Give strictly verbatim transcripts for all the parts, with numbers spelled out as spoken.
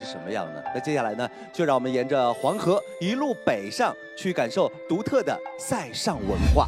什么样呢？那接下来呢，就让我们沿着黄河一路北上，去感受独特的塞上文化。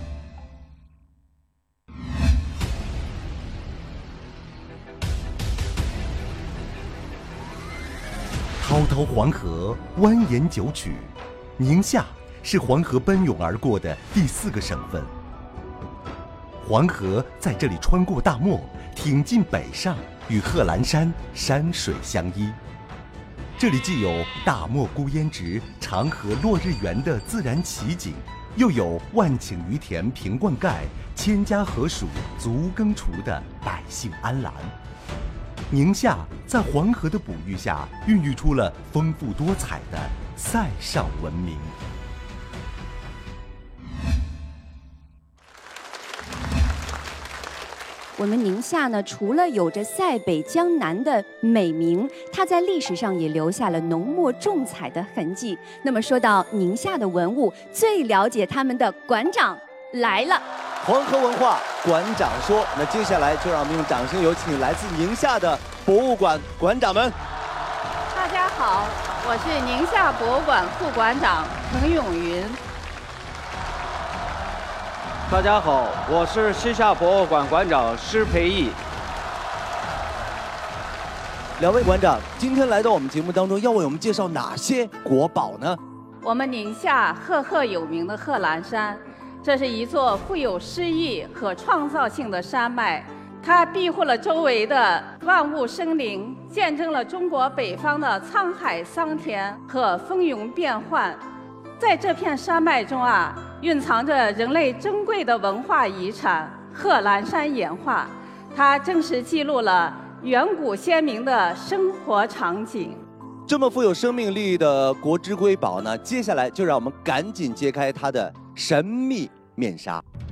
滔滔黄河蜿蜒九曲，宁夏是黄河奔涌而过的第四个省份。黄河在这里穿过大漠，挺进北上，与贺兰山山水相依。这里既有大漠孤烟直、长河落日圆的自然奇景，又有万顷于田凭灌溉、千家河属足耕锄的百姓安澜。 宁夏在黄河的哺育下，孕育出了丰富多彩的塞上文明。 我们宁夏呢，除了有着塞北江南的美名，它在历史上也留下了浓墨重彩的痕迹。那么说到宁夏的文物，最了解他们的馆长来了。 黄河文化馆长说：“那接下来就让我们用掌声有请来自宁夏的博物馆馆长们。 大家好，我是宁夏博物馆副馆长彭永云。 大家好，我是西夏博物馆馆长施培义。 两位馆长今天来到我们节目当中，要为我们介绍哪些国宝呢？ 我们宁夏赫赫有名的贺兰山。 这是一座富有诗意和创造性的山脉，它庇护了周围的万物生灵，见证了中国北方的沧海桑田和风云变幻。在这片山脉中啊，蕴藏着人类珍贵的文化遗产——贺兰山岩画，它真实记录了远古先民的生活场景。 这么富有生命力的国之瑰宝呢，接下来就让我们赶紧揭开它的神秘面纱。